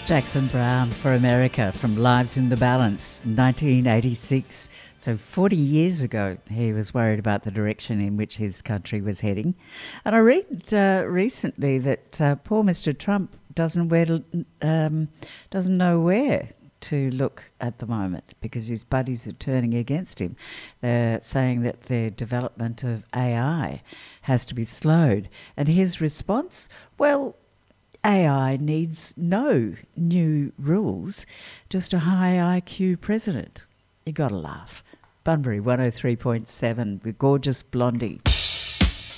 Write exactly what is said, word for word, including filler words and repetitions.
Jackson Browne for America from Lives in the Balance, nineteen eighty-six. So forty years ago, he was worried about the direction in which his country was heading. And I read uh, recently that uh, poor Mister Trump doesn't where to, um, doesn't know where to look at the moment because his buddies are turning against him. They're saying that the development of A I has to be slowed. And his response, well, A I needs no new rules, just a high I Q president. You got to laugh. Bunbury one oh three point seven with Gorgeous Blondie.